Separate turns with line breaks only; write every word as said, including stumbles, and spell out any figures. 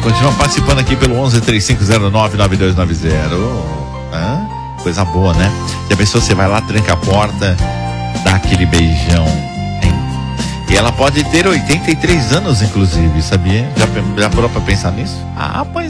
continua participando aqui pelo onze, três cinco zero nove, nove dois nove zero. Hã? Coisa boa, né? Já pensou, você vai lá, tranca a porta, dá aquele beijão, hein? E ela pode ter oitenta e três anos, inclusive, sabia? Já, já parou pra pensar nisso? Ah, pois